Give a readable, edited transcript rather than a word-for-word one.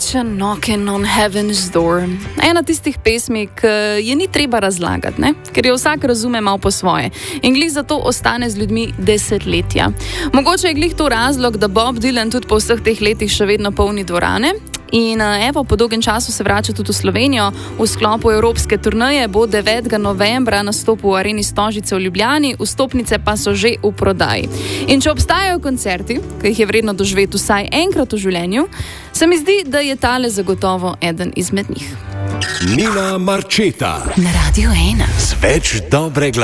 Imagine knocking on heaven's door. Ena tistih pesmi, ki je ni treba razlagati, ne? Ker jo vsak razume malo po svoje. In glih zato ostane z ljudmi desetletja. Mogoče je glih to razlog, da Bob Dylan tudi po vseh teh letih še vedno polni dvorane. In evo, po dolgem času se vrača tudi v Slovenijo. V sklopu evropske turneje bo 9. novembra nastopil v Areni Stožice v Ljubljani, vstopnice pa so že v prodaji. In če obstajajo koncerti, ki jih je vredno doživeti vsaj enkrat v življenju, se mi zdi, da je tale zagotovo eden izmed njih. Nina Marčeta na Radio 1. Z več dobre glasbe.